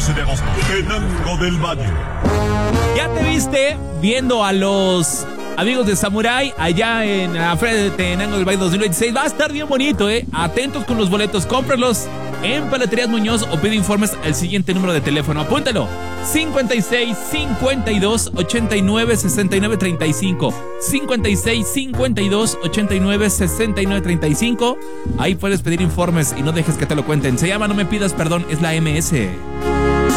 14 de agosto, Tenango del Valle. ¿Ya te viste viendo a los amigos de Samurai allá en la Feria de Tenango del Valle 2026? Va a estar bien bonito, Atentos con los boletos, cómpralos en Paleterías Muñoz o pide informes al siguiente número de teléfono. Apúntalo: 56 52 89 69 35. 56 52 89 69 35. Ahí puedes pedir informes y no dejes que te lo cuenten. Se llama No Me Pidas Perdón, es la MS.